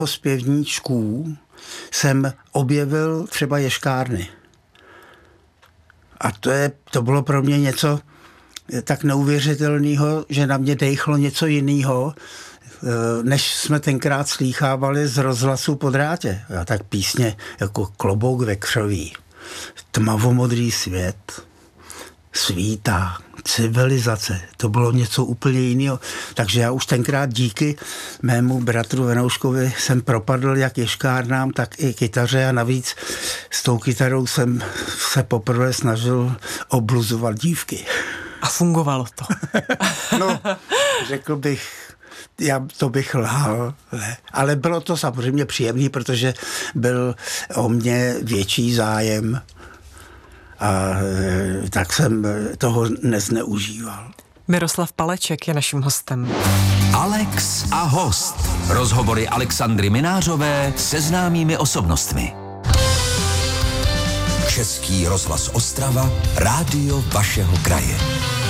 Zpěvníčků jsem objevil třeba ješkárny. A to bylo pro mě něco tak neuvěřitelného, že na mě dejchlo něco jiného, než jsme tenkrát slýchávali z rozhlasu po drátě. A tak písně jako Klobouk ve křoví, Tmavomodrý svět, Svítá, Civilizace, to bylo něco úplně jiného. Takže já už tenkrát díky mému bratru Venouškovi jsem propadl jak ješkárnám, tak i kytaře a navíc s tou kytarou jsem se poprvé snažil obluzovat dívky. A fungovalo to? No, řekl bych, to bych lhal, ne. Ale bylo to samozřejmě příjemný, protože byl o mě větší zájem a tak jsem toho nezneužíval. Miroslav Paleček je naším hostem. Alex a host. Rozhovory Alexandry Minářové se známými osobnostmi. Český rozhlas Ostrava, rádio vašeho kraje.